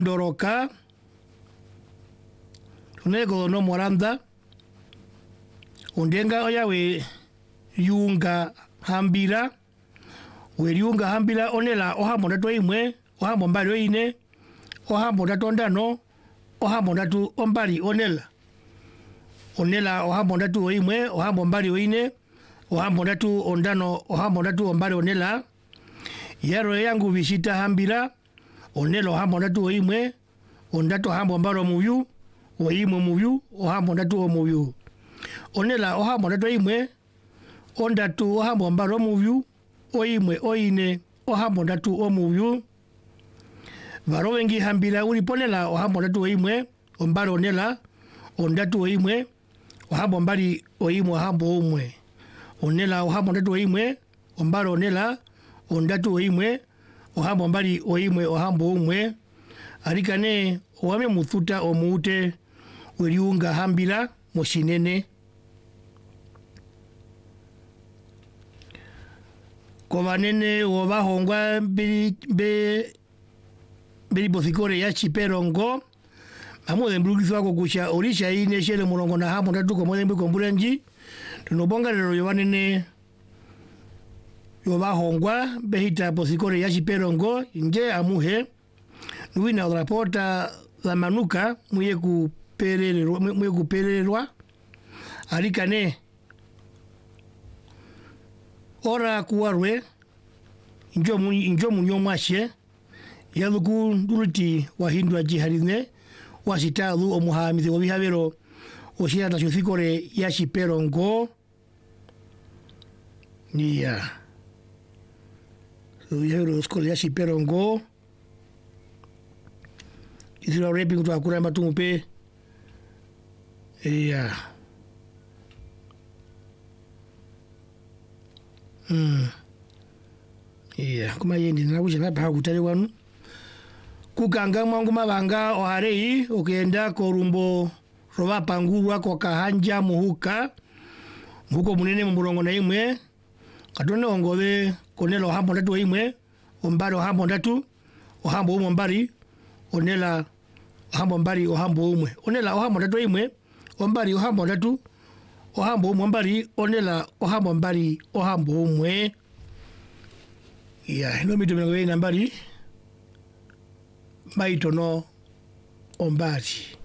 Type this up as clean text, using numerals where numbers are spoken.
Ndoroka unego no moranda undenga oyawe yunga hambira weriunga hambira onela ohambo ndatu imwe ohambo mbali oine ohambo ndatu ndano ohambo ndatu ombali onela ohambo ndatu imwe ohambo mbali oine ohambo ndatu ondano ohambo ndatu ombali onela yaro yangu visita hambira onelo ohambo ndatu imwe ondatu ohambo mbali omuyu oimwe muyu ohambo ndatu omuyu onela ohambo ndatu imwe ondatu ohambo mbali omuyu oimwe oine ohambo ndatu omuyu varo wengi hambira uli ponela ohambo ndatu oimwe ombali onela ondatu oimwe ohambo mbali oimwe ohambo umwe onela ohambo ndatu oimwe ombali onela ondatu oimwe ohambo mbali oimwe ohambo umwe alikane owame muthuta omuute weriunga hambira moshinene kovanene wovahongwa beli bosikore ya Chiperongo amude mbrukiswa kokusha orisha ine shele mulongo na hambo ndatu komode mbiko mbulenji tunobonga lero yovanene yovahongwa behita bosikore ya Chiperongo nje amuhe nuina odrapota la manuka muye kupererwa alikane ora kuwarwe injo munyo mwashe yaluku nduluti wahindwa jiharine wasitalu omuhamizi wabihabero oshirata shusikore ya Chiperongo niya yero skole ya Chiperongo isira repi kutu akura matumupe iya iya kuma yendi nakusha napa kutale wanu kukanga mwangu mabanga oharei okenda korumbo roba pangurwa kwa kahanja muhuka muko munene mburongo na imwe katone ongove konelo hambo ndatu imwe ombali ohambo ndatu ohambo umwe mbali onela ohambo mbali ohambo umwe onela ohambo ndatu imwe ombali ohambo ndatu ohambo umwe mbali onela ohambo mbali ohambo umwe ya no mitumelo ina mbali maitono ombali